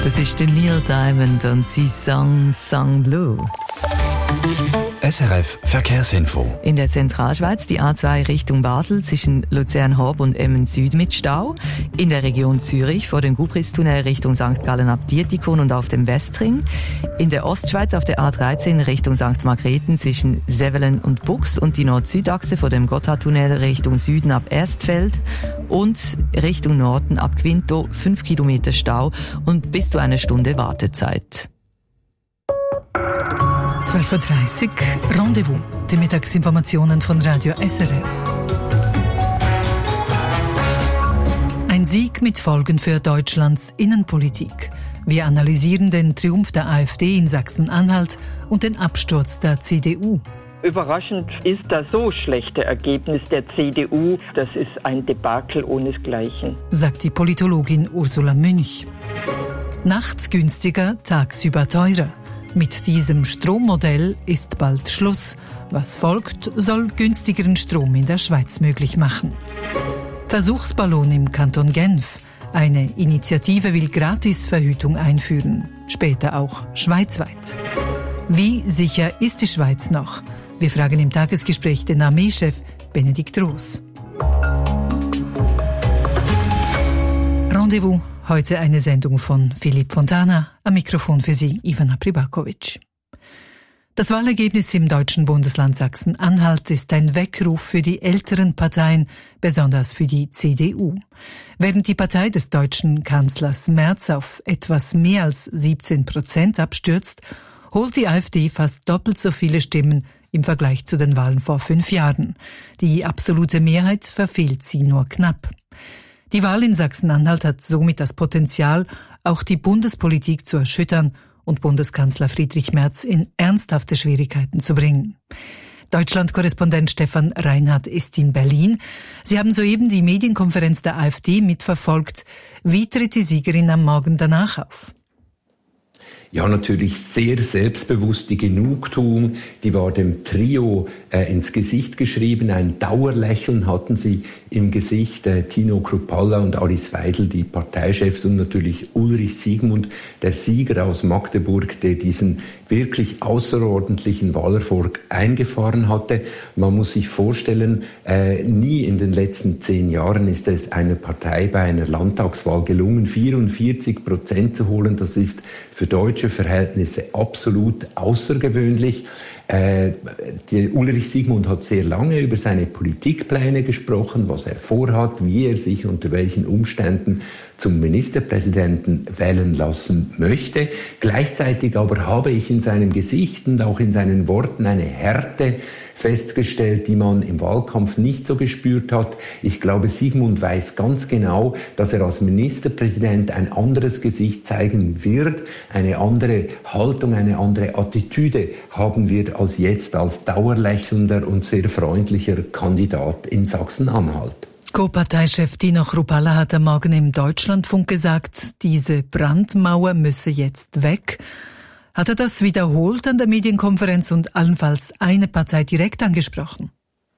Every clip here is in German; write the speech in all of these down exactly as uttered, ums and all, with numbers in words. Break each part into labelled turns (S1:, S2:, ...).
S1: Das ist der Neil Diamond und sein Song Song Blue.
S2: S R F Verkehrsinfo.
S1: In der Zentralschweiz die A zwei Richtung Basel zwischen Luzern-Hop und Emmen Süd mit Stau. In der Region Zürich vor dem Gubristunnel Richtung Sankt Gallen ab Dietikon und auf dem Westring. In der Ostschweiz auf der A dreizehn Richtung Sankt Margrethen zwischen Sevelen und Bux und die Nord-Süd-Achse vor dem Gotthardtunnel Richtung Süden ab Erstfeld. Und Richtung Norden ab Quinto fünf Kilometer Stau und bis zu eine Stunde Wartezeit.
S3: zwölf Uhr dreißig Rendezvous, die Mittagsinformationen von Radio S R F. Ein Sieg mit Folgen für Deutschlands Innenpolitik. Wir analysieren den Triumph der AfD in Sachsen-Anhalt und den Absturz der C D U.
S4: Überraschend ist das so schlechte Ergebnis der C D U. Das ist ein Debakel ohnesgleichen,
S3: sagt die Politologin Ursula Münch. Nachts günstiger, tagsüber teurer. Mit diesem Strommodell ist bald Schluss. Was folgt, soll günstigeren Strom in der Schweiz möglich machen. Versuchsballon im Kanton Genf. Eine Initiative will Gratisverhütung einführen. Später auch schweizweit. Wie sicher ist die Schweiz noch? Wir fragen im Tagesgespräch den Armeechef Benedikt Roos. Rendezvous. Heute eine Sendung von Philipp Fontana. Am Mikrofon für Sie Ivana Pribakovic. Das Wahlergebnis im deutschen Bundesland Sachsen-Anhalt ist ein Weckruf für die älteren Parteien, besonders für die C D U. Während die Partei des deutschen Kanzlers Merz auf etwas mehr als siebzehn Prozent abstürzt, holt die AfD fast doppelt so viele Stimmen im Vergleich zu den Wahlen vor fünf Jahren. Die absolute Mehrheit verfehlt sie nur knapp. Die Wahl in Sachsen-Anhalt hat somit das Potenzial, auch die Bundespolitik zu erschüttern und Bundeskanzler Friedrich Merz in ernsthafte Schwierigkeiten zu bringen. Deutschland-Korrespondent Stefan Reinhardt ist in Berlin. Sie haben soeben die Medienkonferenz der AfD mitverfolgt. Wie tritt die Siegerin am Morgen danach auf?
S5: Ja, natürlich sehr selbstbewusst. Die Genugtuung, die war dem Trio äh, ins Gesicht geschrieben. Ein Dauerlächeln hatten sie im Gesicht. Äh, Tino Kruppalla und Alice Weidel, die Parteichefs, und natürlich Ulrich Siegmund, der Sieger aus Magdeburg, der diesen wirklich außerordentlichen Wahlerfolg eingefahren hatte. Man muss sich vorstellen, äh, nie in den letzten zehn Jahren ist es einer Partei bei einer Landtagswahl gelungen, vierundvierzig Prozent zu holen. Das ist für deutsche Verhältnisse absolut außergewöhnlich. Äh, der Ulrich Siegmund hat sehr lange über seine Politikpläne gesprochen, was er vorhat, wie er sich unter welchen Umständen zum Ministerpräsidenten wählen lassen möchte. Gleichzeitig aber habe ich in seinem Gesicht und auch in seinen Worten eine Härte festgestellt, die man im Wahlkampf nicht so gespürt hat. Ich glaube, Siegmund weiß ganz genau, dass er als Ministerpräsident ein anderes Gesicht zeigen wird, eine andere Haltung, eine andere Attitüde haben wird als jetzt als dauerlächelnder und sehr freundlicher Kandidat in Sachsen-Anhalt.
S3: Co-Parteichef Tino Kruppalla hat am Morgen im Deutschlandfunk gesagt, diese Brandmauer müsse jetzt weg. Hat er das wiederholt an der Medienkonferenz und allenfalls eine Partei direkt angesprochen?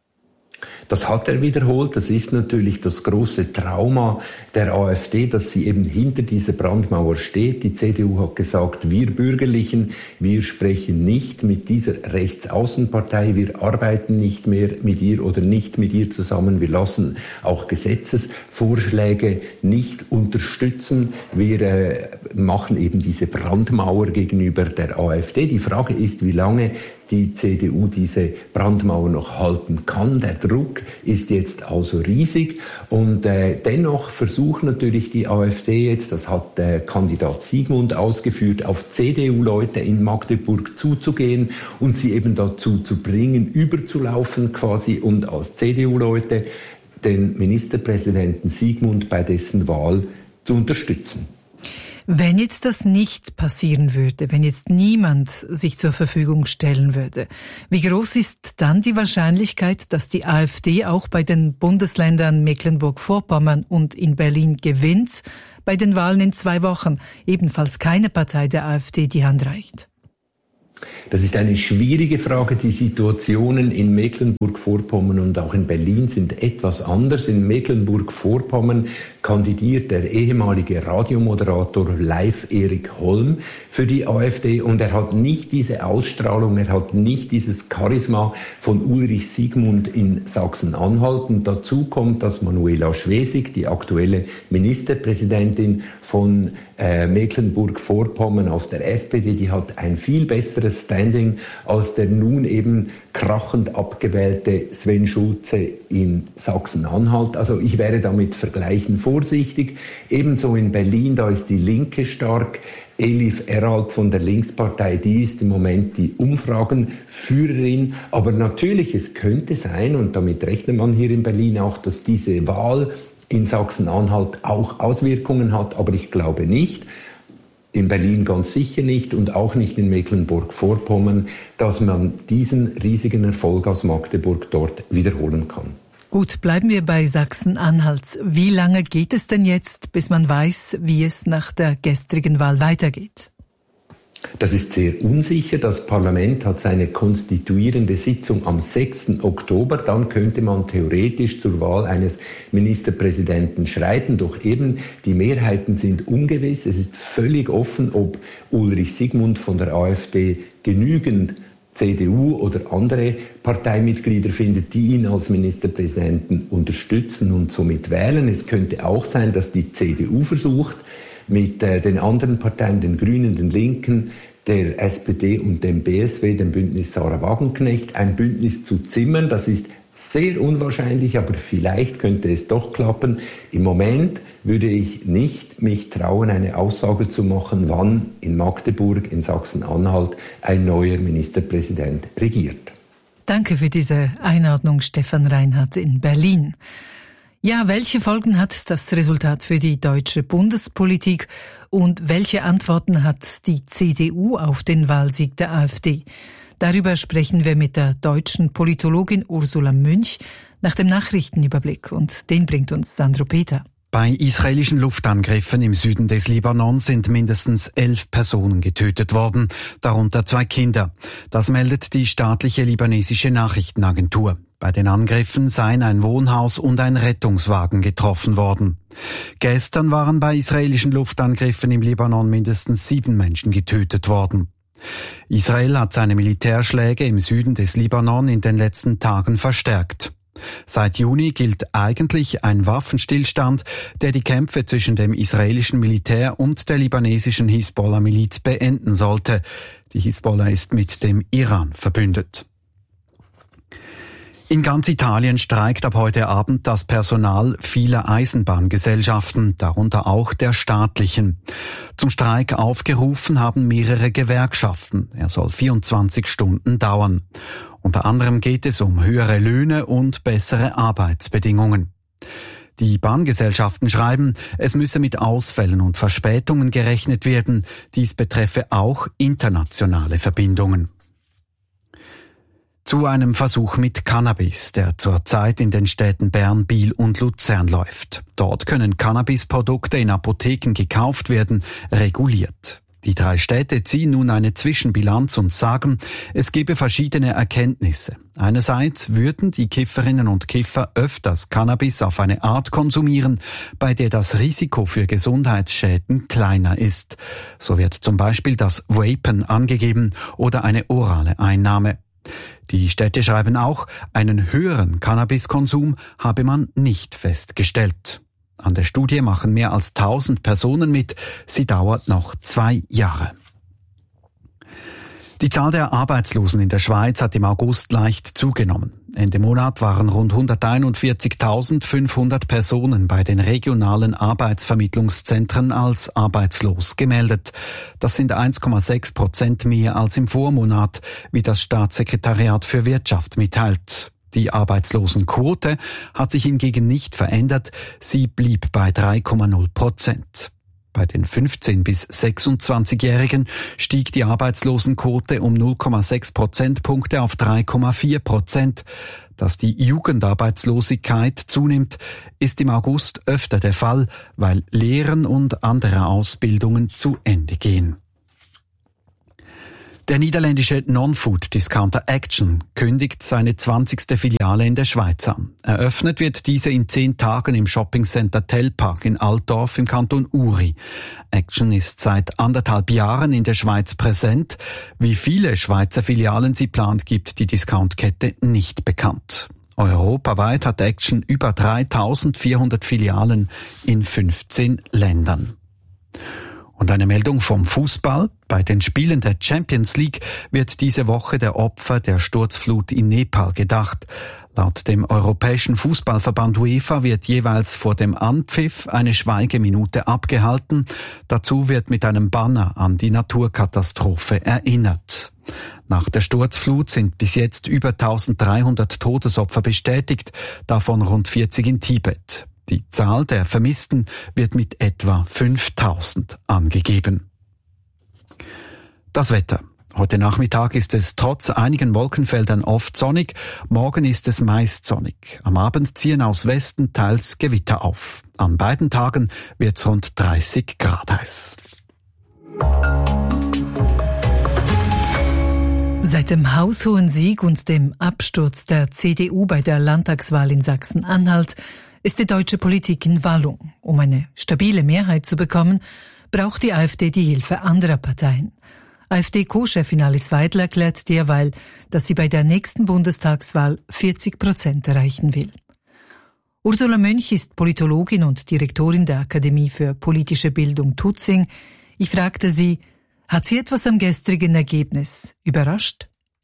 S5: Das hat er wiederholt. Das ist natürlich das große Trauma der AfD, dass sie eben hinter dieser Brandmauer steht. Die C D U hat gesagt, wir Bürgerlichen, wir sprechen nicht mit dieser Rechtsaußenpartei, wir arbeiten nicht mehr mit ihr oder nicht mit ihr zusammen. Wir lassen auch Gesetzesvorschläge nicht unterstützen. Wir äh, machen eben diese Brandmauer gegenüber der AfD. Die Frage ist, wie lange die C D U diese Brandmauer noch halten kann. Der Druck ist jetzt also riesig und äh, dennoch versucht natürlich die AfD jetzt, das hat der Kandidat Siegmund ausgeführt, auf C D U-Leute in Magdeburg zuzugehen und sie eben dazu zu bringen, überzulaufen quasi und als C D U-Leute den Ministerpräsidenten Siegmund bei dessen Wahl zu unterstützen.
S3: Wenn jetzt das nicht passieren würde, wenn jetzt niemand sich zur Verfügung stellen würde, wie groß ist dann die Wahrscheinlichkeit, dass die AfD auch bei den Bundesländern Mecklenburg-Vorpommern und in Berlin gewinnt, bei den Wahlen in zwei Wochen ebenfalls keine Partei der AfD die Hand reicht?
S5: Das ist eine schwierige Frage. Die Situationen in Mecklenburg-Vorpommern und auch in Berlin sind etwas anders. In Mecklenburg-Vorpommern kandidiert der ehemalige Radiomoderator Leif Erik Holm für die AfD und er hat nicht diese Ausstrahlung, er hat nicht dieses Charisma von Ulrich Siegmund in Sachsen-Anhalt. Und dazu kommt, dass Manuela Schwesig, die aktuelle Ministerpräsidentin von äh, Mecklenburg-Vorpommern aus der S P D, die hat ein viel besseres Standing als der nun eben krachend abgewählte Sven Schulze in Sachsen-Anhalt. Also ich wäre damit vergleichen vorsichtig. Ebenso in Berlin, da ist die Linke stark. Elif Erhard von der Linkspartei, die ist im Moment die Umfragenführerin. Aber natürlich, es könnte sein, und damit rechnet man hier in Berlin auch, dass diese Wahl in Sachsen-Anhalt auch Auswirkungen hat. Aber ich glaube nicht, in Berlin ganz sicher nicht und auch nicht in Mecklenburg-Vorpommern, dass man diesen riesigen Erfolg aus Magdeburg dort wiederholen kann.
S3: Gut, bleiben wir bei Sachsen-Anhalt. Wie lange geht es denn jetzt, bis man weiß, wie es nach der gestrigen Wahl weitergeht?
S5: Das ist sehr unsicher. Das Parlament hat seine konstituierende Sitzung am sechsten Oktober. Dann könnte man theoretisch zur Wahl eines Ministerpräsidenten schreiten. Doch eben die Mehrheiten sind ungewiss. Es ist völlig offen, ob Ulrich Siegmund von der AfD genügend C D U oder andere Parteimitglieder findet, die ihn als Ministerpräsidenten unterstützen und somit wählen. Es könnte auch sein, dass die C D U versucht, mit äh, den anderen Parteien, den Grünen, den Linken, der S P D und dem B S W, dem Bündnis Sarah Wagenknecht, ein Bündnis zu zimmern. Das ist sehr unwahrscheinlich, aber vielleicht könnte es doch klappen. Im Moment würde ich nicht mich trauen, eine Aussage zu machen, wann in Magdeburg, in Sachsen-Anhalt, ein neuer Ministerpräsident regiert.
S3: Danke für diese Einordnung, Stefan Reinhardt in Berlin. Ja, welche Folgen hat das Resultat für die deutsche Bundespolitik und welche Antworten hat die C D U auf den Wahlsieg der AfD? Darüber sprechen wir mit der deutschen Politologin Ursula Münch nach dem Nachrichtenüberblick und den bringt uns Sandro Peter.
S6: Bei israelischen Luftangriffen im Süden des Libanon sind mindestens elf Personen getötet worden, darunter zwei Kinder. Das meldet die staatliche libanesische Nachrichtenagentur. Bei den Angriffen seien ein Wohnhaus und ein Rettungswagen getroffen worden. Gestern waren bei israelischen Luftangriffen im Libanon mindestens sieben Menschen getötet worden. Israel hat seine Militärschläge im Süden des Libanon in den letzten Tagen verstärkt. Seit Juni gilt eigentlich ein Waffenstillstand, der die Kämpfe zwischen dem israelischen Militär und der libanesischen Hisbollah-Miliz beenden sollte. Die Hisbollah ist mit dem Iran verbündet. In ganz Italien streikt ab heute Abend das Personal vieler Eisenbahngesellschaften, darunter auch der staatlichen. Zum Streik aufgerufen haben mehrere Gewerkschaften. Er soll vierundzwanzig Stunden dauern. Unter anderem geht es um höhere Löhne und bessere Arbeitsbedingungen. Die Bahngesellschaften schreiben, es müsse mit Ausfällen und Verspätungen gerechnet werden. Dies betreffe auch internationale Verbindungen. Zu einem Versuch mit Cannabis, der zurzeit in den Städten Bern, Biel und Luzern läuft. Dort können Cannabisprodukte in Apotheken gekauft werden, reguliert. Die drei Städte ziehen nun eine Zwischenbilanz und sagen, es gebe verschiedene Erkenntnisse. Einerseits würden die Kifferinnen und Kiffer öfters Cannabis auf eine Art konsumieren, bei der das Risiko für Gesundheitsschäden kleiner ist. So wird zum Beispiel das Vapen angegeben oder eine orale Einnahme. Die Städte schreiben auch, einen höheren Cannabiskonsum habe man nicht festgestellt. An der Studie machen mehr als tausend Personen mit. Sie dauert noch zwei Jahre. Die Zahl der Arbeitslosen in der Schweiz hat im August leicht zugenommen. Ende Monat waren rund hunderteinundvierzigtausendfünfhundert Personen bei den regionalen Arbeitsvermittlungszentren als arbeitslos gemeldet. Das sind eins Komma sechs Prozent mehr als im Vormonat, wie das Staatssekretariat für Wirtschaft mitteilt. Die Arbeitslosenquote hat sich hingegen nicht verändert, sie blieb bei drei Komma null Prozent. Bei den fünfzehn- bis sechsundzwanzigjährigen stieg die Arbeitslosenquote um null Komma sechs Prozentpunkte auf drei Komma vier Prozent. Dass die Jugendarbeitslosigkeit zunimmt, ist im August öfter der Fall, weil Lehren und andere Ausbildungen zu Ende gehen. Der niederländische Non-Food-Discounter Action kündigt seine zwanzigste Filiale in der Schweiz an. Eröffnet wird diese in zehn Tagen im Shoppingcenter Telpark in Altdorf im Kanton Uri. Action ist seit anderthalb Jahren in der Schweiz präsent. Wie viele Schweizer Filialen sie plant, gibt die Discountkette nicht bekannt. Europaweit hat Action über dreitausendvierhundert Filialen in fünfzehn Ländern. Und eine Meldung vom Fußball. Bei den Spielen der Champions League wird diese Woche der Opfer der Sturzflut in Nepal gedacht. Laut dem Europäischen Fußballverband UEFA wird jeweils vor dem Anpfiff eine Schweigeminute abgehalten. Dazu wird mit einem Banner an die Naturkatastrophe erinnert. Nach der Sturzflut sind bis jetzt über eintausenddreihundert Todesopfer bestätigt, davon rund vierzig in Tibet. Die Zahl der Vermissten wird mit etwa fünftausend angegeben. Das Wetter. Heute Nachmittag ist es trotz einigen Wolkenfeldern oft sonnig, morgen ist es meist sonnig. Am Abend ziehen aus Westen teils Gewitter auf. An beiden Tagen wird es rund dreißig Grad heiß.
S3: Seit dem haushohen Sieg und dem Absturz der C D U bei der Landtagswahl in Sachsen-Anhalt ist die deutsche Politik in Wallung. Um eine stabile Mehrheit zu bekommen, braucht die AfD die Hilfe anderer Parteien. AfD-Co-Chefin Alice Weidel erklärt derweil, dass sie bei der nächsten Bundestagswahl vierzig Prozent erreichen will. Ursula Mönch ist Politologin und Direktorin der Akademie für politische Bildung Tutzing. Ich fragte sie, hat sie etwas am gestrigen Ergebnis überrascht?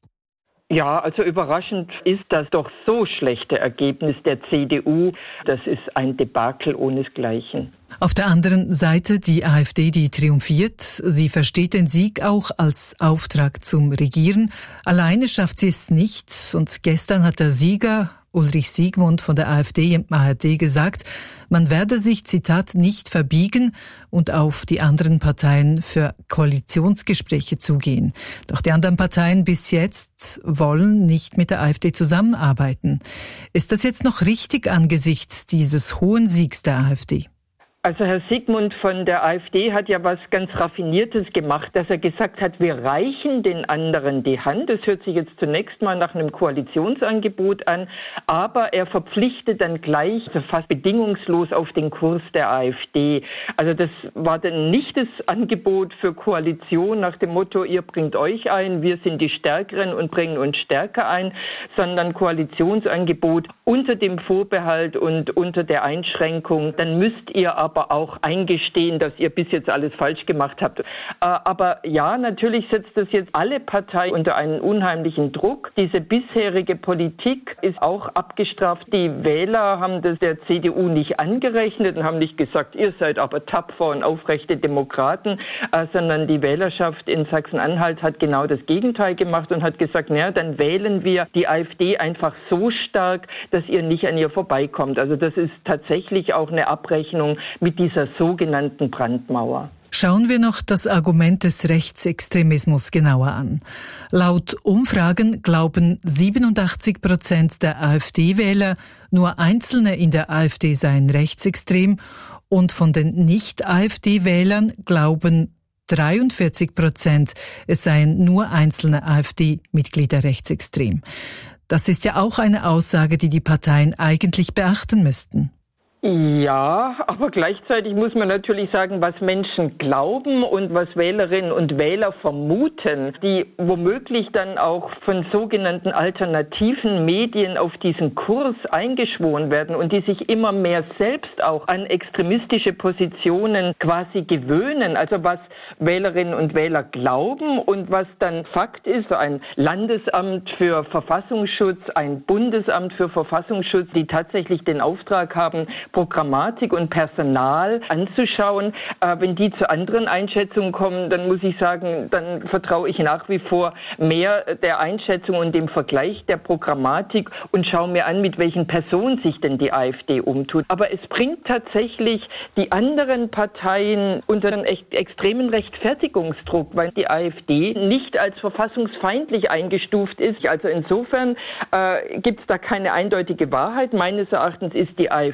S4: Ja, also überraschend ist das doch so schlechte Ergebnis der C D U. Das ist ein Debakel ohnesgleichen.
S3: Auf der anderen Seite die AfD, die triumphiert. Sie versteht den Sieg auch als Auftrag zum Regieren. Alleine schafft sie es nicht. Und gestern hat der Sieger Ulrich Siegmund von der AfD im A R D gesagt, man werde sich, Zitat, nicht verbiegen und auf die anderen Parteien für Koalitionsgespräche zugehen. Doch die anderen Parteien bis jetzt wollen nicht mit der AfD zusammenarbeiten. Ist das jetzt noch richtig angesichts dieses hohen Siegs der AfD?
S4: Also Herr Siegmund von der AfD hat ja was ganz Raffiniertes gemacht, dass er gesagt hat, wir reichen den anderen die Hand. Das hört sich jetzt zunächst mal nach einem Koalitionsangebot an, aber er verpflichtet dann gleich, also fast bedingungslos, auf den Kurs der AfD. Also das war dann nicht das Angebot für Koalition nach dem Motto, ihr bringt euch ein, wir sind die Stärkeren und bringen uns stärker ein, sondern Koalitionsangebot unter dem Vorbehalt und unter der Einschränkung, dann müsst ihr aber aber auch eingestehen, dass ihr bis jetzt alles falsch gemacht habt. Aber ja, natürlich setzt das jetzt alle Parteien unter einen unheimlichen Druck. Diese bisherige Politik ist auch abgestraft. Die Wähler haben das der C D U nicht angerechnet und haben nicht gesagt, ihr seid aber tapfer und aufrechte Demokraten, sondern die Wählerschaft in Sachsen-Anhalt hat genau das Gegenteil gemacht und hat gesagt, naja, dann wählen wir die AfD einfach so stark, dass ihr nicht an ihr vorbeikommt. Also das ist tatsächlich auch eine Abrechnung mit dieser sogenannten Brandmauer.
S3: Schauen wir noch das Argument des Rechtsextremismus genauer an. Laut Umfragen glauben siebenundachtzig Prozent der AfD-Wähler, nur Einzelne in der AfD seien rechtsextrem, und von den Nicht-AfD-Wählern glauben dreiundvierzig Prozent, es seien nur einzelne AfD-Mitglieder rechtsextrem. Das ist ja auch eine Aussage, die die Parteien eigentlich beachten müssten.
S4: Ja, aber gleichzeitig muss man natürlich sagen, was Menschen glauben und was Wählerinnen und Wähler vermuten, die womöglich dann auch von sogenannten alternativen Medien auf diesen Kurs eingeschworen werden und die sich immer mehr selbst auch an extremistische Positionen quasi gewöhnen. Also was Wählerinnen und Wähler glauben und was dann Fakt ist, so ein Landesamt für Verfassungsschutz, ein Bundesamt für Verfassungsschutz, die tatsächlich den Auftrag haben, Programmatik und Personal anzuschauen. Äh, wenn die zu anderen Einschätzungen kommen, dann muss ich sagen, dann vertraue ich nach wie vor mehr der Einschätzung und dem Vergleich der Programmatik und schaue mir an, mit welchen Personen sich denn die AfD umtut. Aber es bringt tatsächlich die anderen Parteien unter einen echt extremen Rechtfertigungsdruck, weil die AfD nicht als verfassungsfeindlich eingestuft ist. Also insofern äh, gibt es da keine eindeutige Wahrheit. Meines Erachtens ist die AfD tatsächlich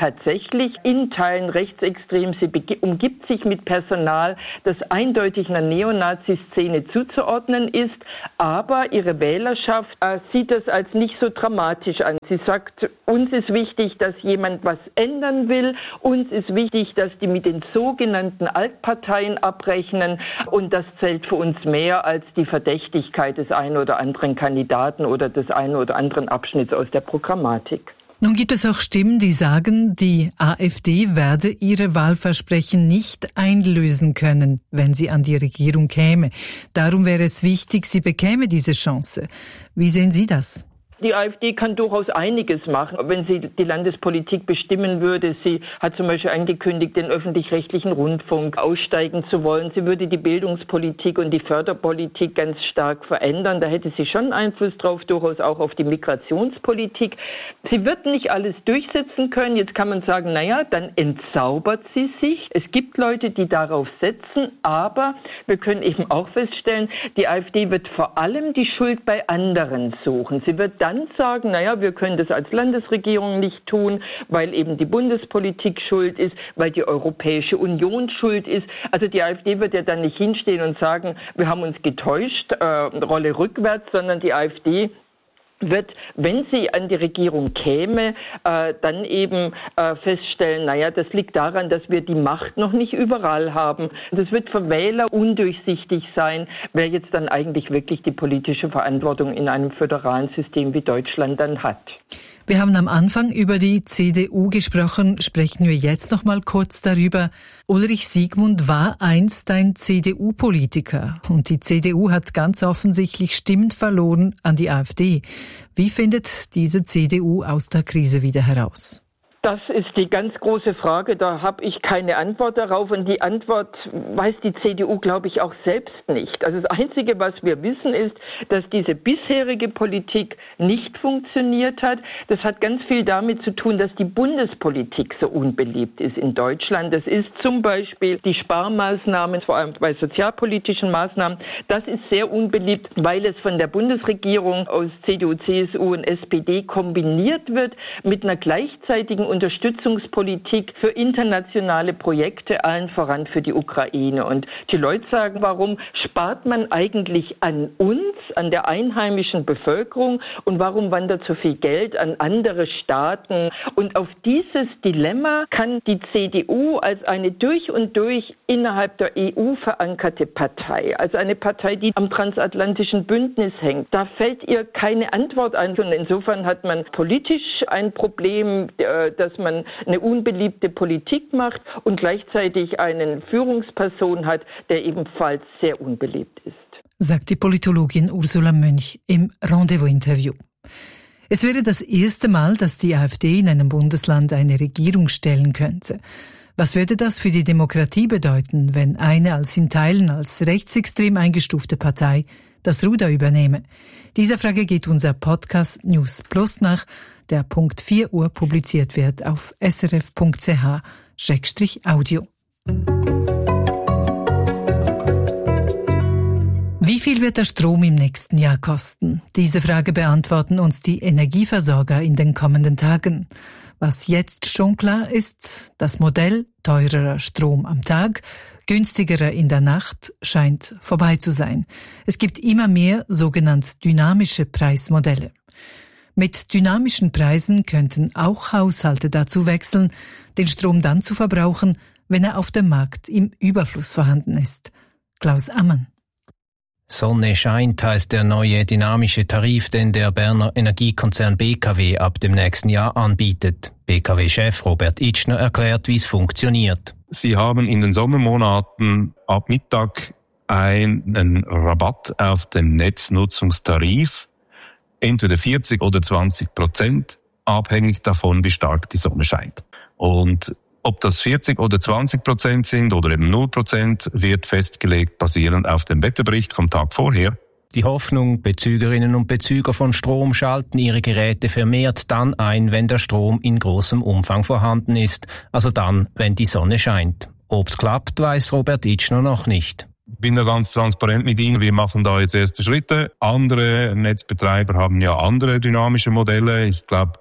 S4: tatsächlich in Teilen rechtsextrem. Sie umgibt sich mit Personal, das eindeutig einer Neonazi-Szene zuzuordnen ist, aber ihre Wählerschaft äh, sieht das als nicht so dramatisch an. Sie sagt, uns ist wichtig, dass jemand was ändern will, uns ist wichtig, dass die mit den sogenannten Altparteien abrechnen und das zählt für uns mehr als die Verdächtigkeit des einen oder anderen Kandidaten oder des einen oder anderen Abschnitts aus der Programmatik.
S3: Nun gibt es auch Stimmen, die sagen, die AfD werde ihre Wahlversprechen nicht einlösen können, wenn sie an die Regierung käme. Darum wäre es wichtig, sie bekäme diese Chance. Wie sehen Sie das?
S4: Die AfD kann durchaus einiges machen, wenn sie die Landespolitik bestimmen würde. Sie hat zum Beispiel angekündigt, den öffentlich-rechtlichen Rundfunk aussteigen zu wollen. Sie würde die Bildungspolitik und die Förderpolitik ganz stark verändern. Da hätte sie schon Einfluss drauf, durchaus auch auf die Migrationspolitik. Sie wird nicht alles durchsetzen können. Jetzt kann man sagen, naja, dann entzaubert sie sich. Es gibt Leute, die darauf setzen, aber wir können eben auch feststellen, die AfD wird vor allem die Schuld bei anderen suchen. Sie wird dann sagen, naja, wir können das als Landesregierung nicht tun, weil eben die Bundespolitik schuld ist, weil die Europäische Union schuld ist. Also die AfD wird ja dann nicht hinstehen und sagen, wir haben uns getäuscht, äh, Rolle rückwärts, sondern die AfD wird, wenn sie an die Regierung käme, äh, dann eben äh, feststellen, naja, das liegt daran, dass wir die Macht noch nicht überall haben. Das wird für Wähler undurchsichtig sein, wer jetzt dann eigentlich wirklich die politische Verantwortung in einem föderalen System wie Deutschland dann hat.
S3: Wir haben am Anfang über die C D U gesprochen, sprechen wir jetzt noch mal kurz darüber. Ulrich Siegmund war einst ein C D U-Politiker und die C D U hat ganz offensichtlich Stimmen verloren an die AfD. Wie findet diese C D U aus der Krise wieder heraus?
S4: Das ist die ganz große Frage, da habe ich keine Antwort darauf und die Antwort weiß die C D U, glaube ich, auch selbst nicht. Also das Einzige, was wir wissen, ist, dass diese bisherige Politik nicht funktioniert hat. Das hat ganz viel damit zu tun, dass die Bundespolitik so unbeliebt ist in Deutschland. Das ist zum Beispiel die Sparmaßnahmen, vor allem bei sozialpolitischen Maßnahmen. Das ist sehr unbeliebt, weil es von der Bundesregierung aus C D U, C S U und S P D kombiniert wird mit einer gleichzeitigen Unterstützungspolitik für internationale Projekte, allen voran für die Ukraine. Und die Leute sagen, warum spart man eigentlich an uns, an der einheimischen Bevölkerung und warum wandert so viel Geld an andere Staaten? Und auf dieses Dilemma kann die C D U als eine durch und durch innerhalb der E U verankerte Partei, also eine Partei, die am transatlantischen Bündnis hängt, da fällt ihr keine Antwort ein. Und insofern hat man politisch ein Problem, dass man eine unbeliebte Politik macht und gleichzeitig eine Führungsperson hat, der ebenfalls sehr unbeliebt ist.
S3: Sagt die Politologin Ursula Münch im Rendezvous-Interview. Es wäre das erste Mal, dass die AfD in einem Bundesland eine Regierung stellen könnte. Was würde das für die Demokratie bedeuten, wenn eine als in Teilen als rechtsextrem eingestufte Partei das Ruder übernehme? Dieser Frage geht unser Podcast News Plus nach, der Punkt vier Uhr publiziert wird auf s r f punkt c h Schrägstrich Audio. Wie viel wird der Strom im nächsten Jahr kosten? Diese Frage beantworten uns die Energieversorger in den kommenden Tagen. Was jetzt schon klar ist, das Modell teurerer Strom am Tag, günstigerer in der Nacht scheint vorbei zu sein. Es gibt immer mehr sogenannte dynamische Preismodelle. Mit dynamischen Preisen könnten auch Haushalte dazu wechseln, den Strom dann zu verbrauchen, wenn er auf dem Markt im Überfluss vorhanden ist. Klaus Ammann.
S7: Sonne scheint heißt der neue dynamische Tarif, den der Berner Energiekonzern B K W ab dem nächsten Jahr anbietet. B K W-Chef Robert Itschner erklärt, wie es funktioniert.
S8: Sie haben in den Sommermonaten ab Mittag einen Rabatt auf den Netznutzungstarif, entweder vierzig oder zwanzig Prozent, abhängig davon, wie stark die Sonne scheint. Und ob das vierzig oder zwanzig Prozent sind oder eben null Prozent, wird festgelegt basierend auf dem Wetterbericht vom Tag vorher.
S7: Die Hoffnung, Bezügerinnen und Bezüger von Strom schalten ihre Geräte vermehrt dann ein, wenn der Strom in großem Umfang vorhanden ist, also dann, wenn die Sonne scheint. Ob's klappt, weiß Robert Itschner noch nicht.
S8: Ich bin da ganz transparent mit Ihnen. Wir machen da jetzt erste Schritte. Andere Netzbetreiber haben ja andere dynamische Modelle. Ich glaube,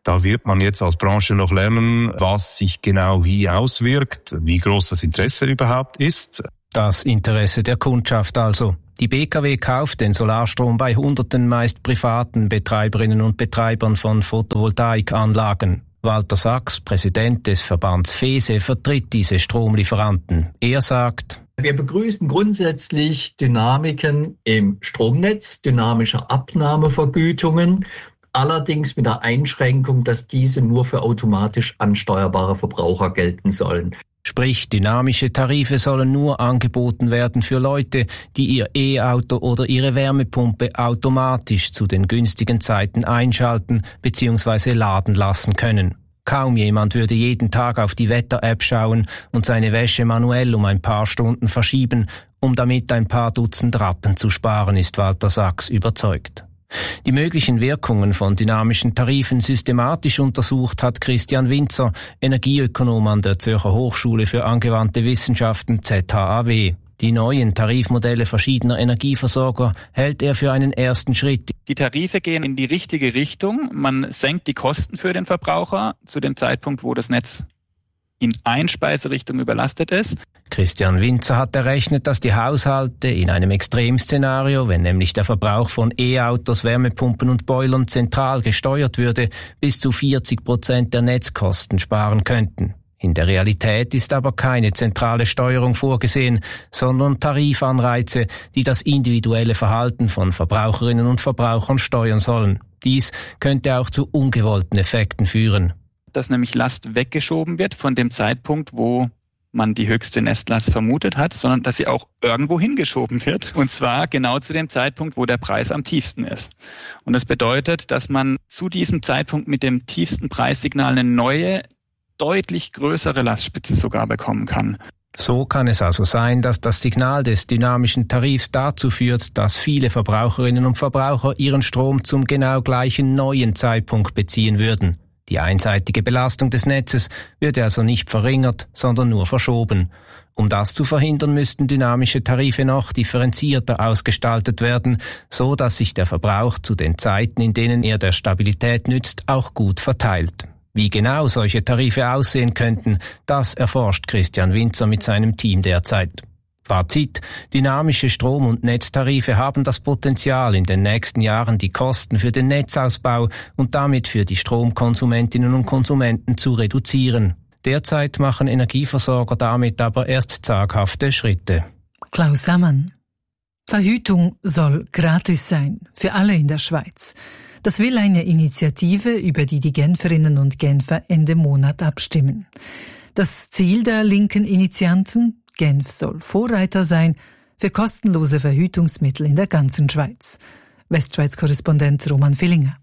S8: Da wird man jetzt als Branche noch lernen, was sich genau wie auswirkt, wie groß das Interesse überhaupt ist.
S7: Das Interesse der Kundschaft also. Die B K W kauft den Solarstrom bei hunderten meist privaten Betreiberinnen und Betreibern von Photovoltaikanlagen. Walter Sachs, Präsident des Verbands FESE, vertritt diese Stromlieferanten. Er sagt:
S9: Wir begrüßen grundsätzlich Dynamiken im Stromnetz, dynamische Abnahmevergütungen, allerdings mit der Einschränkung, dass diese nur für automatisch ansteuerbare Verbraucher gelten sollen.
S7: Sprich, dynamische Tarife sollen nur angeboten werden für Leute, die ihr E-Auto oder ihre Wärmepumpe automatisch zu den günstigen Zeiten einschalten bzw. laden lassen können. Kaum jemand würde jeden Tag auf die Wetter-App schauen und seine Wäsche manuell um ein paar Stunden verschieben, um damit ein paar Dutzend Rappen zu sparen, ist Walter Sachs überzeugt. Die möglichen Wirkungen von dynamischen Tarifen systematisch untersucht hat Christian Winzer, Energieökonom an der Zürcher Hochschule für angewandte Wissenschaften Z H A W. Die neuen Tarifmodelle verschiedener Energieversorger hält er für einen ersten Schritt.
S10: Die Tarife gehen in die richtige Richtung. Man senkt die Kosten für den Verbraucher zu dem Zeitpunkt, wo das Netz in Einspeiserichtung überlastet ist.
S7: Christian Winzer hat errechnet, dass die Haushalte in einem Extremszenario, wenn nämlich der Verbrauch von E-Autos, Wärmepumpen und Boilern zentral gesteuert würde, bis zu vierzig Prozent der Netzkosten sparen könnten. In der Realität ist aber keine zentrale Steuerung vorgesehen, sondern Tarifanreize, die das individuelle Verhalten von Verbraucherinnen und Verbrauchern steuern sollen. Dies könnte auch zu ungewollten Effekten führen.
S10: Dass nämlich Last weggeschoben wird von dem Zeitpunkt, wo man die höchste Nestlast vermutet hat, sondern dass sie auch irgendwo hingeschoben wird. Und zwar genau zu dem Zeitpunkt, wo der Preis am tiefsten ist. Und das bedeutet, dass man zu diesem Zeitpunkt mit dem tiefsten Preissignal eine neue, deutlich größere Lastspitze sogar bekommen kann.
S7: So kann es also sein, dass das Signal des dynamischen Tarifs dazu führt, dass viele Verbraucherinnen und Verbraucher ihren Strom zum genau gleichen neuen Zeitpunkt beziehen würden. Die einseitige Belastung des Netzes würde also nicht verringert, sondern nur verschoben. Um das zu verhindern, müssten dynamische Tarife noch differenzierter ausgestaltet werden, so dass sich der Verbrauch zu den Zeiten, in denen er der Stabilität nützt, auch gut verteilt. Wie genau solche Tarife aussehen könnten, das erforscht Christian Winzer mit seinem Team derzeit. Fazit: Dynamische Strom- und Netztarife haben das Potenzial, in den nächsten Jahren die Kosten für den Netzausbau und damit für die Stromkonsumentinnen und Konsumenten zu reduzieren. Derzeit machen Energieversorger damit aber erst zaghafte Schritte.
S3: Klaus Ammann. Verhütung soll gratis sein, für alle in der Schweiz. Das will eine Initiative, über die die Genferinnen und Genfer Ende Monat abstimmen. Das Ziel der linken Initianten: Genf soll Vorreiter sein für kostenlose Verhütungsmittel in der ganzen Schweiz. Westschweiz-Korrespondent Roman Villinger.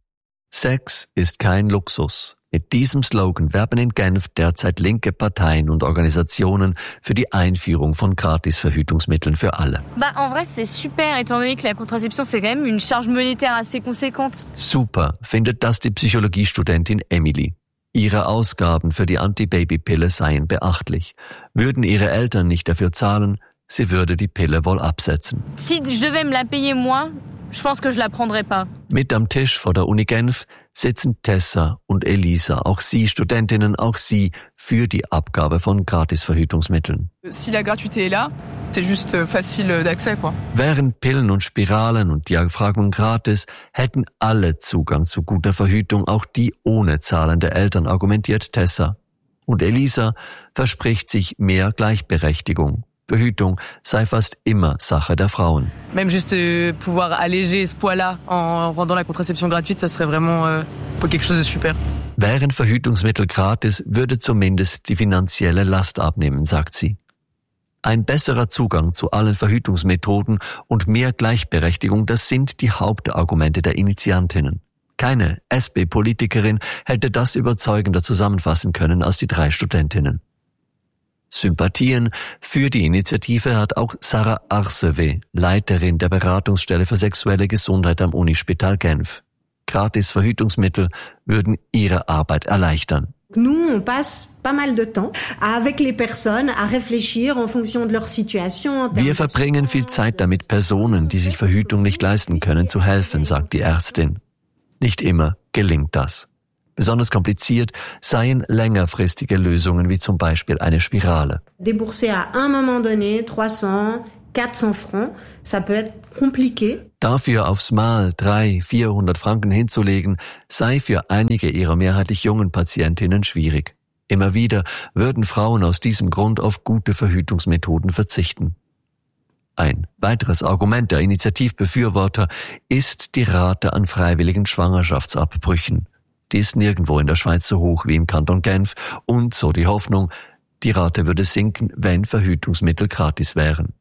S11: Sex ist kein Luxus. Mit diesem Slogan werben in Genf derzeit linke Parteien und Organisationen für die Einführung von Gratisverhütungsmitteln für alle.
S12: Bah, en vrai, c'est super, étant donné que la contraception, c'est quand même une charge monétaire assez conséquente.
S11: Super, findet das die Psychologiestudentin Emily. Ihre Ausgaben für die Antibabypille seien beachtlich. Würden ihre Eltern nicht dafür zahlen, sie würde die Pille wohl absetzen.
S12: Si je devais me la payer moi, je pense que je la prendrais pas.
S11: Mit am Tisch vor der Uni Genf sitzen Tessa und Elisa, auch sie Studentinnen, auch sie für die Abgabe von Gratisverhütungsmitteln.
S13: Si la gratuité est là, c'est juste facile d'accès, quoi.
S11: Wären Pillen und Spiralen und Diaphragmen gratis, hätten alle Zugang zu guter Verhütung, auch die ohne zahlende Eltern, argumentiert Tessa. Und Elisa verspricht sich mehr Gleichberechtigung. Verhütung sei fast immer Sache der Frauen.
S13: Même juste pouvoir alléger ce poids-là en rendant la contraception gratuite, ça serait vraiment euh, quelque chose de super.
S11: Wären Verhütungsmittel gratis, würde zumindest die finanzielle Last abnehmen, sagt sie. Ein besserer Zugang zu allen Verhütungsmethoden und mehr Gleichberechtigung, das sind die Hauptargumente der Initiantinnen. Keine S P-Politikerin hätte das überzeugender zusammenfassen können als die drei Studentinnen. Sympathien für die Initiative hat auch Sarah Arsevé, Leiterin der Beratungsstelle für sexuelle Gesundheit am Unispital Genf. Gratis-Verhütungsmittel würden ihre Arbeit erleichtern.
S14: Nous, on passe pas mal de temps avec les personnes à réfléchir en fonction de leur situation.
S11: Wir verbringen viel Zeit damit, Personen, die sich Verhütung nicht leisten können, zu helfen, sagt die Ärztin. Nicht immer gelingt das. Besonders kompliziert seien längerfristige Lösungen wie zum Beispiel eine Spirale.
S14: Débourser à un moment donné trois cents, quatre cents francs, ça peut être compliqué.
S11: Dafür aufs Mal dreihundert, vierhundert Franken hinzulegen, sei für einige ihrer mehrheitlich jungen Patientinnen schwierig. Immer wieder würden Frauen aus diesem Grund auf gute Verhütungsmethoden verzichten. Ein weiteres Argument der Initiativbefürworter ist die Rate an freiwilligen Schwangerschaftsabbrüchen. Die ist nirgendwo in der Schweiz so hoch wie im Kanton Genf und, so die Hoffnung, die Rate würde sinken, wenn Verhütungsmittel gratis wären.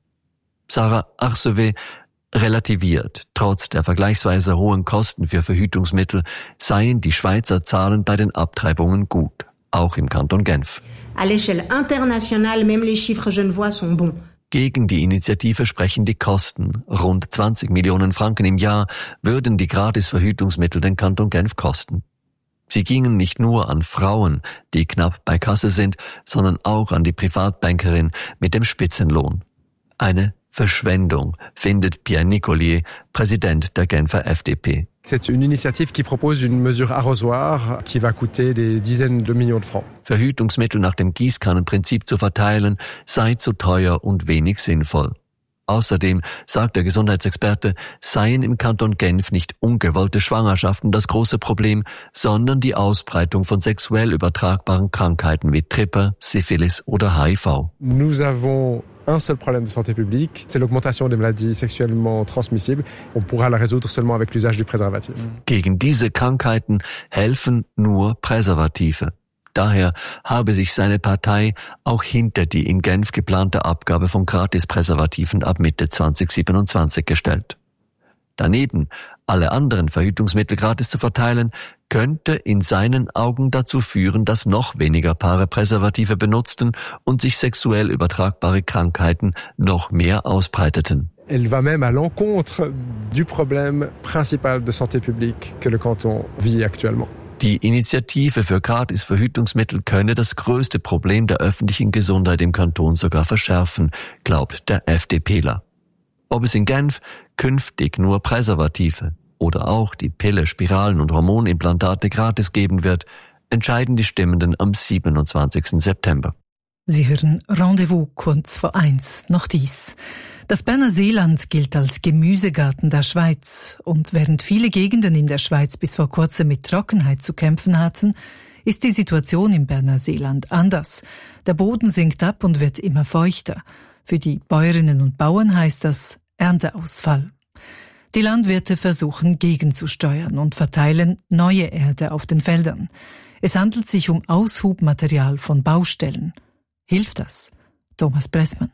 S11: Sarah Arsevet relativiert, trotz der vergleichsweise hohen Kosten für Verhütungsmittel seien die Schweizer Zahlen bei den Abtreibungen gut, auch im Kanton Genf.
S14: À l'échelle internationale, même les chiffres genevois sont bons.
S11: Gegen die Initiative sprechen die Kosten. Rund zwanzig Millionen Franken im Jahr würden die Gratisverhütungsmittel den Kanton Genf kosten. Sie gingen nicht nur an Frauen, die knapp bei Kasse sind, sondern auch an die Privatbankerin mit dem Spitzenlohn. Eine Verschwendung, findet Pierre Nicolier, Präsident der Genfer F D P.
S15: C'est une initiative qui propose une mesure arrosoir qui va coûter des dizaines de millions de francs.
S11: Verhütungsmittel nach dem Gießkannenprinzip zu verteilen, sei zu teuer und wenig sinnvoll. Außerdem, sagt der Gesundheitsexperte, seien im Kanton Genf nicht ungewollte Schwangerschaften das große Problem, sondern die Ausbreitung von sexuell übertragbaren Krankheiten wie Tripper, Syphilis oder H I V.
S15: Nous avons un seul problème de santé publique, c'est l'augmentation des maladies sexuellement transmissibles. On pourra la résoudre seulement avec l'usage du préservatif.
S11: Gegen diese Krankheiten helfen nur Präservative. Daher habe sich seine Partei auch hinter die in Genf geplante Abgabe von Gratispräservativen ab Mitte zwanzig siebenundzwanzig gestellt. Daneben alle anderen Verhütungsmittel gratis zu verteilen, könnte in seinen Augen dazu führen, dass noch weniger Paare Präservative benutzten und sich sexuell übertragbare Krankheiten noch mehr ausbreiteten.
S15: Elle va même à l'encontre du problème principal de santé publique que le canton vit actuellement.
S11: Die Initiative für Gratisverhütungsmittel könne das größte Problem der öffentlichen Gesundheit im Kanton sogar verschärfen, glaubt der FDPler. Ob es in Genf künftig nur Präservative oder auch die Pille, Spiralen und Hormonimplantate gratis geben wird, entscheiden die Stimmenden am siebenundzwanzigsten September.
S3: Sie hören Rendezvous kurz vor eins, noch dies. Das Berner Seeland gilt als Gemüsegarten der Schweiz und während viele Gegenden in der Schweiz bis vor kurzem mit Trockenheit zu kämpfen hatten, ist die Situation im Berner Seeland anders. Der Boden sinkt ab und wird immer feuchter. Für die Bäuerinnen und Bauern heißt das Ernteausfall. Die Landwirte versuchen gegenzusteuern und verteilen neue Erde auf den Feldern. Es handelt sich um Aushubmaterial von Baustellen. Hilft das? Thomas Pressmann.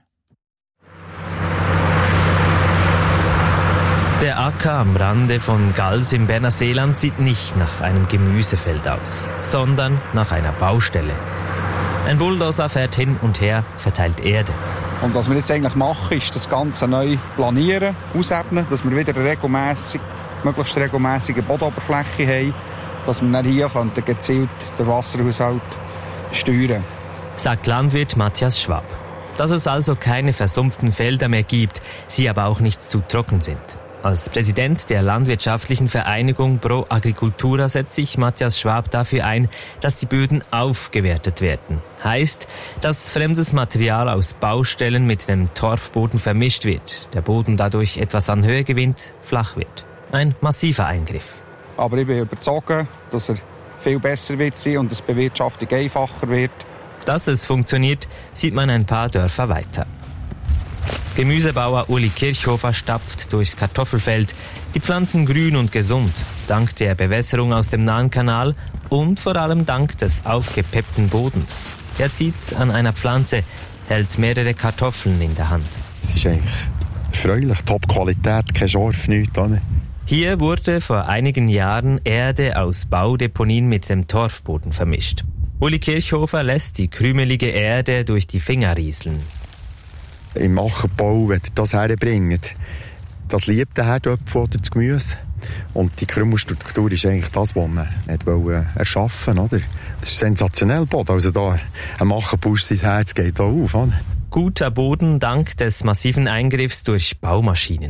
S16: Der Acker am Rande von Gals im Berner Seeland sieht nicht nach einem Gemüsefeld aus, sondern nach einer Baustelle. Ein Bulldozer fährt hin und her, verteilt Erde.
S17: Und was wir jetzt eigentlich machen, ist das Ganze neu planieren, ausebnen, dass wir wieder regelmässig, möglichst regelmäßige Bodenoberfläche haben, dass wir dann hier gezielt den Wasserhaushalt steuern können.
S16: Sagt Landwirt Matthias Schwab. Dass es also keine versumpften Felder mehr gibt, sie aber auch nicht zu trocken sind. Als Präsident der landwirtschaftlichen Vereinigung Pro Agricultura setzt sich Matthias Schwab dafür ein, dass die Böden aufgewertet werden. Heißt, dass fremdes Material aus Baustellen mit dem Torfboden vermischt wird, der Boden dadurch etwas an Höhe gewinnt, flach wird. Ein massiver Eingriff.
S17: Aber ich bin überzeugt, dass er viel besser wird sein und dass die Bewirtschaftung einfacher wird.
S16: Dass es funktioniert, sieht man ein paar Dörfer weiter. Gemüsebauer Uli Kirchhofer stapft durchs Kartoffelfeld, die Pflanzen grün und gesund, dank der Bewässerung aus dem nahen Kanal und vor allem dank des aufgepeppten Bodens. Er zieht an einer Pflanze, hält mehrere Kartoffeln in der Hand.
S18: Es ist eigentlich erfreulich, Top-Qualität, kein Schorf, nichts. Oder?
S16: Hier wurde vor einigen Jahren Erde aus Baudeponien mit dem Torfboden vermischt. Uli Kirchhofer lässt die krümelige Erde durch die Finger rieseln.
S18: Im Ackerbau, wenn ihr das herbringt, das liebt der Herdöpfel oder das Gemüse. Und die Krümelstruktur ist eigentlich das, was man nicht erschaffen wollte. Das ist sensationell, Boden. Also da, ein Ackerbausch, sein Herz geht da auf. Oder?
S16: Guter Boden dank des massiven Eingriffs durch Baumaschinen.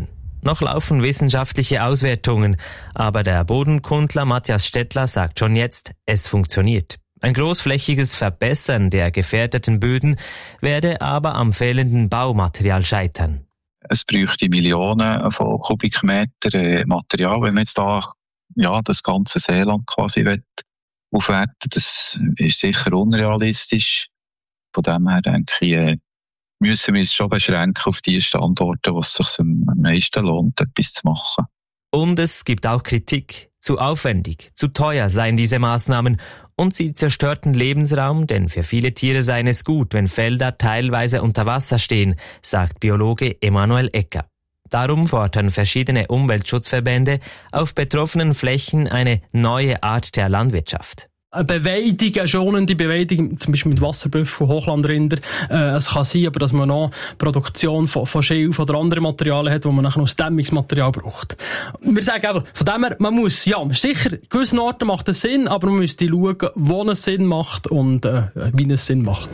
S16: Noch laufen wissenschaftliche Auswertungen, aber der Bodenkundler Matthias Stettler sagt schon jetzt, es funktioniert. Ein großflächiges Verbessern der gefährdeten Böden werde aber am fehlenden Baumaterial scheitern.
S19: Es bräuchte Millionen von Kubikmeter Material, wenn man jetzt da ja, das ganze Seeland quasi aufwerten will. Das ist sicher unrealistisch. Von dem her denke ich, müssen wir uns schon beschränken auf die Standorte, wo es sich am meisten lohnt, etwas zu machen.
S16: Und es gibt auch Kritik. Zu aufwendig, zu teuer seien diese Maßnahmen und sie zerstörten Lebensraum, denn für viele Tiere seien es gut, wenn Felder teilweise unter Wasser stehen, sagt Biologe Emanuel Ecker. Darum fordern verschiedene Umweltschutzverbände auf betroffenen Flächen eine neue Art der Landwirtschaft.
S20: Eine Beweidung, eine schonende Beweidung, zum Beispiel mit Wasserbüffeln, Hochlandrinder. Äh, es kann sein, aber dass man noch Produktion von, von Schilf oder anderen Materialien hat, wo man nachher noch das Dämmungsmaterial braucht. Wir sagen aber, von dem her, man muss, ja, sicher, in gewissen Orten macht es Sinn, aber man müsste schauen, wo es Sinn macht und äh, wie es Sinn macht.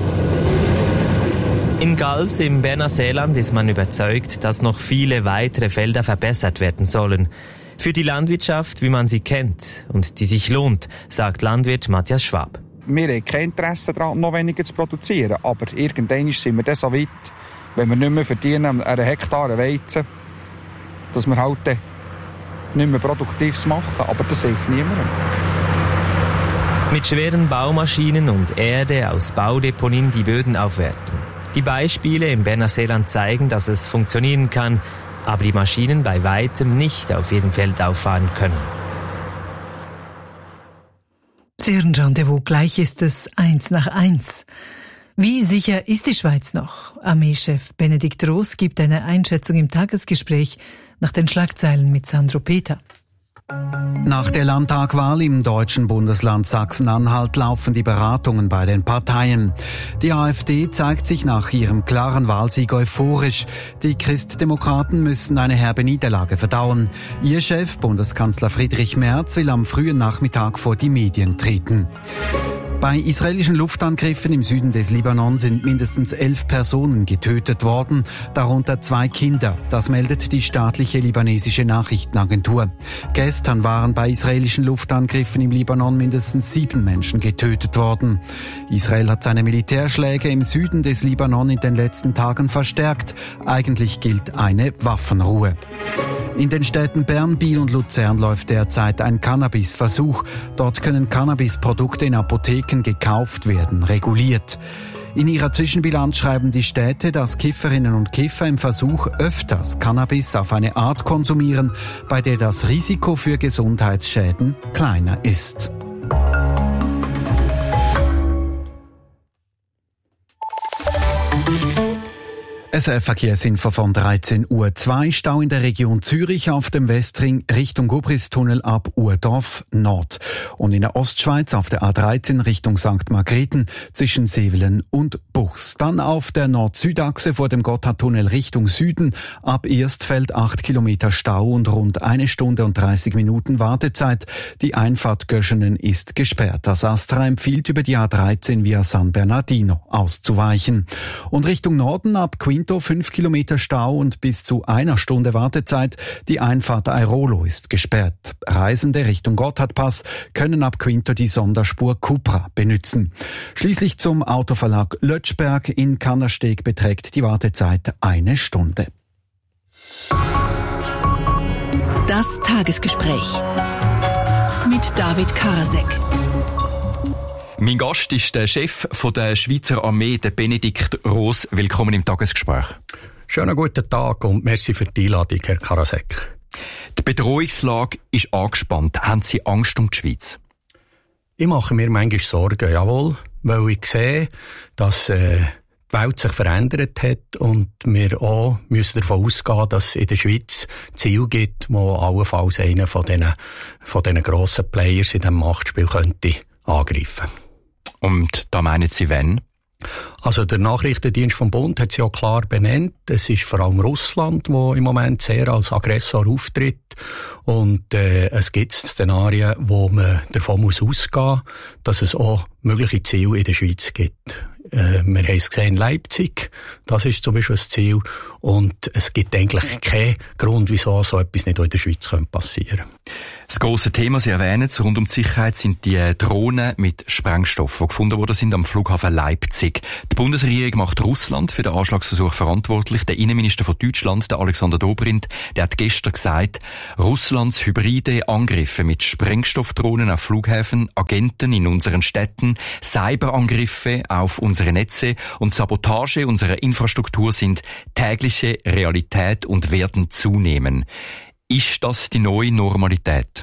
S16: In Gals im Berner Seeland ist man überzeugt, dass noch viele weitere Felder verbessert werden sollen. Für die Landwirtschaft, wie man sie kennt und die sich lohnt, sagt Landwirt Matthias Schwab.
S17: Wir haben kein Interesse daran, noch weniger zu produzieren, aber irgendwann sind wir dann so weit, wenn wir nicht mehr verdienen, einen Hektar Weizen, dass wir halt nicht mehr Produktives machen, aber das hilft niemandem.
S16: Mit schweren Baumaschinen und Erde aus Baudeponien die Böden aufwerten. Die Beispiele im Berner Seeland zeigen, dass es funktionieren kann, aber die Maschinen bei weitem nicht auf jedem Feld auffahren können.
S3: Sie hören Rendezvous, gleich ist es eins nach eins. Wie sicher ist die Schweiz noch? Armeechef Benedikt Roos gibt eine Einschätzung im Tagesgespräch nach den Schlagzeilen mit Sandro Peter.
S6: Nach der Landtagwahl im deutschen Bundesland Sachsen-Anhalt laufen die Beratungen bei den Parteien. Die AfD zeigt sich nach ihrem klaren Wahlsieg euphorisch. Die Christdemokraten müssen eine herbe Niederlage verdauen. Ihr Chef, Bundeskanzler Friedrich Merz, will am frühen Nachmittag vor die Medien treten. Bei israelischen Luftangriffen im Süden des Libanon sind mindestens elf Personen getötet worden, darunter zwei Kinder. Das meldet die staatliche libanesische Nachrichtenagentur. Gestern waren bei israelischen Luftangriffen im Libanon mindestens sieben Menschen getötet worden. Israel hat seine Militärschläge im Süden des Libanon in den letzten Tagen verstärkt. Eigentlich gilt eine Waffenruhe. In den Städten Bern, Biel und Luzern läuft derzeit ein Cannabis-Versuch. Dort können Cannabisprodukte in Apotheken gekauft werden, reguliert. In ihrer Zwischenbilanz schreiben die Städte, dass Kifferinnen und Kiffer im Versuch öfters Cannabis auf eine Art konsumieren, bei der das Risiko für Gesundheitsschäden kleiner ist. S R F-Verkehrsinfo von dreizehn Uhr zwei. Stau in der Region Zürich auf dem Westring Richtung Gubristunnel ab Urdorf Nord. Und in der Ostschweiz auf der A dreizehn Richtung Sankt Margrethen zwischen Sevelen und Buchs. Dann auf der Nord-Süd-Achse vor dem Gotthardtunnel Richtung Süden ab Erstfeld acht Kilometer Stau und rund eine Stunde und dreißig Minuten Wartezeit. Die Einfahrt Göschenen ist gesperrt. Das Astra empfiehlt über die A dreizehn via San Bernardino auszuweichen. Und Richtung Norden ab Quinto fünf Kilometer Stau und bis zu einer Stunde Wartezeit. Die Einfahrt Airolo ist gesperrt. Reisende Richtung Gotthardpass können ab Quinto die Sonderspur Cupra benutzen. Schließlich zum Autoverlag Lötschberg in Kannersteg beträgt die Wartezeit eine Stunde.
S21: Das Tagesgespräch mit David Karasek.
S22: Mein Gast ist der Chef der Schweizer Armee, der Benedikt Roos. Willkommen im Tagesgespräch.
S23: Schönen guten Tag und merci für die Einladung, Herr Karasek.
S22: Die Bedrohungslage ist angespannt. Haben Sie Angst um die Schweiz?
S23: Ich mache mir manchmal Sorgen, jawohl, weil ich sehe, dass äh, die Welt sich verändert hat und wir auch müssen davon ausgehen, dass es in der Schweiz Ziele gibt, wo allenfalls einer von diesen, von diesen grossen Players in diesem Machtspiel könnte angreifen.
S22: Und da meinen Sie wann?
S23: Also der Nachrichtendienst vom Bund hat es ja klar benannt. Es ist vor allem Russland, wo im Moment sehr als Aggressor auftritt. Und äh, es gibt Szenarien, wo man davon muss ausgehen, dass es auch mögliche Ziele in der Schweiz gibt. Äh, wir haben es gesehen in Leipzig. Das ist zum Beispiel das Ziel. Und es gibt eigentlich keinen Grund, wieso so etwas nicht auch in der Schweiz passieren könnte.
S22: Das grosse Thema, Sie erwähnen es, rund um die Sicherheit sind die Drohnen mit Sprengstoff, die gefunden worden sind am Flughafen Leipzig. Die Bundesregierung macht Russland für den Anschlagsversuch verantwortlich. Der Innenminister von Deutschland, der Alexander Dobrindt, der hat gestern gesagt, Russlands hybride Angriffe mit Sprengstoffdrohnen auf Flughäfen, Agenten in unseren Städten, Cyberangriffe auf unsere Netze und Sabotage unserer Infrastruktur sind tägliche Realität und werden zunehmen. Ist das die neue Normalität?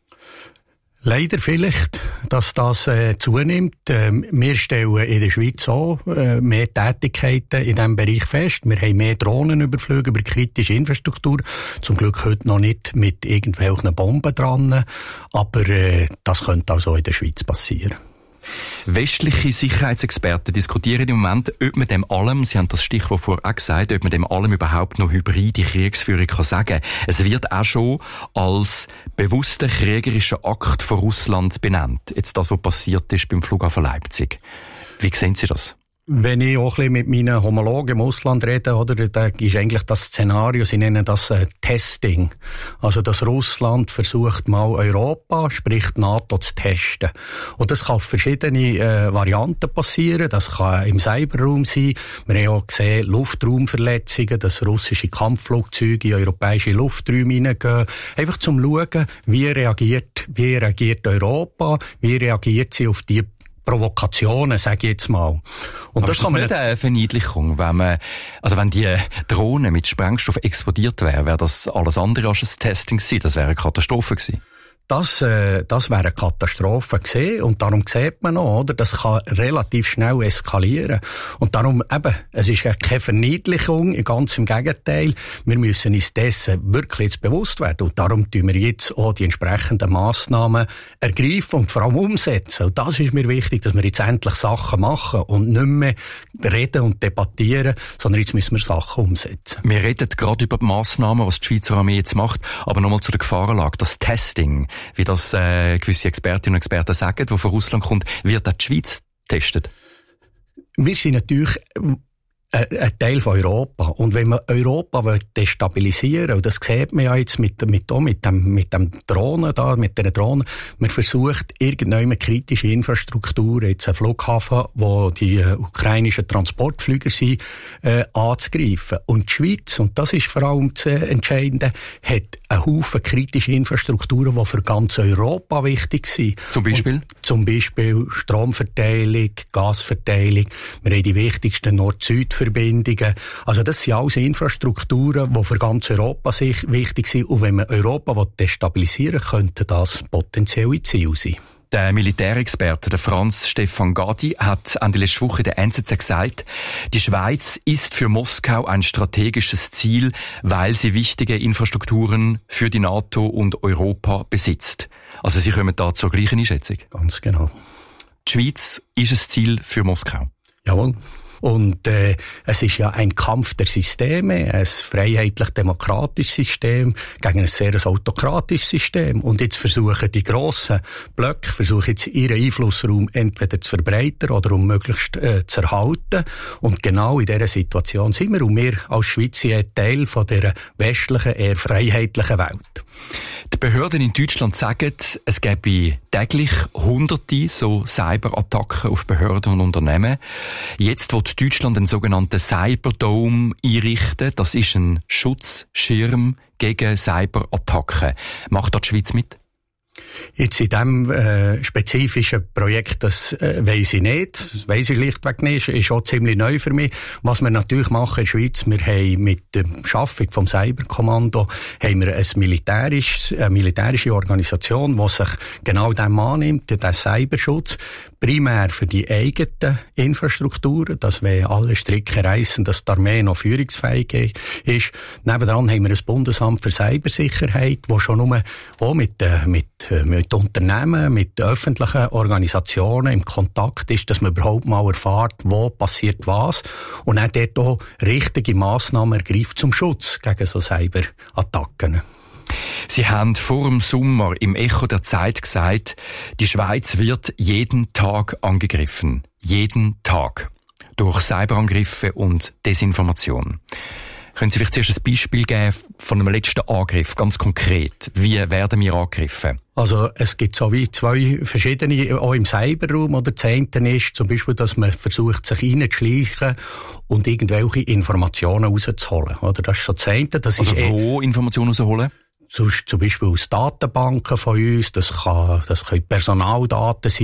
S23: Leider vielleicht, dass das äh, zunimmt. Ähm, wir stellen in der Schweiz auch äh, mehr Tätigkeiten in diesem Bereich fest. Wir haben mehr Drohnenüberflüge über kritische Infrastruktur. Zum Glück heute noch nicht mit irgendwelchen Bomben dran. Aber äh, das könnte also in der Schweiz passieren.
S22: Westliche Sicherheitsexperten diskutieren im Moment, ob man dem allem, Sie haben das Stichwort vorher auch gesagt, ob man dem allem überhaupt noch hybride Kriegsführung kann sagen. Es wird auch schon als bewusster kriegerischer Akt von Russland benannt. Jetzt das, was passiert ist beim Flughafen Leipzig. Wie sehen Sie das?
S23: Wenn ich auch ein bisschen mit meinen Homologen im Ausland rede, oder, da ist eigentlich das Szenario, sie nennen das äh, Testing. Also, dass Russland versucht mal Europa, sprich die NATO, zu testen. Und das kann auf verschiedene äh, Varianten passieren. Das kann im Cyberraum sein. Wir haben auch gesehen, Luftraumverletzungen, dass russische Kampfflugzeuge in europäische Lufträume hineingehen. Einfach zum schauen, wie reagiert, wie reagiert Europa, wie reagiert sie auf die Provokationen, sage ich jetzt mal. Und
S22: aber
S23: das
S22: ist
S23: kann
S22: das
S23: man
S22: nicht eine Verniedlichung, wenn man, also wenn die Drohne mit Sprengstoff explodiert wäre, wäre das alles andere als ein Testing gewesen. Das wäre eine Katastrophe gewesen.
S23: Das, äh, das wäre eine Katastrophe gewesen. Und darum sieht man noch, oder? Das kann relativ schnell eskalieren. Und darum eben, es ist keine Verniedlichung, ganz im Gegenteil. Wir müssen uns dessen wirklich jetzt bewusst werden. Und darum tun wir jetzt auch die entsprechenden Massnahmen ergreifen und vor allem umsetzen. Und das ist mir wichtig, dass wir jetzt endlich Sachen machen und nicht mehr reden und debattieren, sondern jetzt müssen wir Sachen umsetzen.
S22: Wir reden gerade über die Massnahmen, was die Schweizer Armee jetzt macht, aber nochmal zu der Gefahrenlage, das Testing, wie das äh, gewisse Expertinnen und Experten sagen, die von Russland kommt, wird auch die Schweiz getestet?
S23: Wir sind natürlich ein Teil von Europa. Und wenn man Europa destabilisieren will, und das sieht man ja jetzt mit, mit, mit dem, mit dem Drohnen da, mit den Drohnen, man versucht, irgendeine kritische Infrastruktur, jetzt einen Flughafen, wo die äh, ukrainischen Transportflüger sind, äh, anzugreifen. Und die Schweiz, und das ist vor allem das äh, Entscheidende, hat einen Haufen kritische Infrastrukturen, die für ganz Europa wichtig sind.
S22: Zum Beispiel?
S23: Und zum Beispiel Stromverteilung, Gasverteilung. Wir haben die wichtigsten Nord-Süd-Verbindungen. Also das sind alles Infrastrukturen, die für ganz Europa sich wichtig sind. Und wenn man Europa destabilisieren will, könnte das potenzielle Ziel sein.
S22: Der Militärexperte, der Franz Stefan Gadi, hat Ende letzte Woche der N Z Z gesagt, die Schweiz ist für Moskau ein strategisches Ziel, weil sie wichtige Infrastrukturen für die NATO und Europa besitzt. Also Sie kommen da zur gleichen Einschätzung?
S23: Ganz genau.
S22: Die Schweiz ist ein Ziel für Moskau?
S23: Jawohl. Und äh, es ist ja ein Kampf der Systeme, ein freiheitlich-demokratisches System gegen ein sehr autokratisches System. Und jetzt versuchen die grossen Blöcke, versuchen jetzt ihren Einflussraum entweder zu verbreitern oder um möglichst äh, zu erhalten. Und genau in dieser Situation sind wir. Und wir als Schweiz sind ein Teil von dieser westlichen, eher freiheitlichen Welt.
S22: Die Behörden in Deutschland sagen, es gäbe täglich Hunderte so Cyberattacken auf Behörden und Unternehmen. Jetzt wird Deutschland einen sogenannten Cyberdome einrichten. Das ist ein Schutzschirm gegen Cyberattacken. Macht da die Schweiz mit?
S23: Jetzt in diesem äh, spezifischen Projekt, das äh, weiss ich nicht, das weiss ich schlichtweg nicht, ist schon ziemlich neu für mich. Was wir natürlich machen in der Schweiz, wir haben mit der Schaffung vom Cyberkommando haben wir ein militärisch, eine militärische Organisation, die sich genau dem annimmt, den Cyberschutz, primär für die eigenen Infrastrukturen, dass wenn alle Stricke reissen, dass die Armee noch führungsfähig ist. Nebenan haben wir ein Bundesamt für Cybersicherheit, das schon nur auch mit, äh, mit mit Unternehmen, mit öffentlichen Organisationen im Kontakt ist, dass man überhaupt mal erfährt, wo passiert was und auch dort auch richtige Massnahmen ergreift zum Schutz gegen so Cyberattacken.
S22: Sie haben vor dem Sommer im Echo der Zeit gesagt, die Schweiz wird jeden Tag angegriffen. Jeden Tag. durch Cyberangriffe und Desinformation. Können Sie vielleicht zuerst ein Beispiel geben von einem letzten Angriff, ganz konkret? Wie werden wir angegriffen?
S23: Also es gibt so wie zwei verschiedene, auch im Cyberraum. Oder das eine ist zum Beispiel, dass man versucht, sich reinzuschleichen und irgendwelche Informationen rauszuholen. Oder das ist so das eine. Das
S22: also
S23: ist
S22: wo eh, Informationen rausholen?
S23: Zum Beispiel aus Datenbanken von uns. Das kann, das können Personaldaten sein.